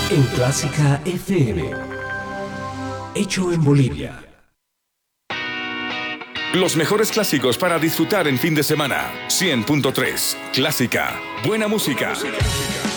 En Clásica FM. Hecho en Bolivia. Los mejores clásicos para disfrutar en fin de semana. 100.3 Clásica. Buena música.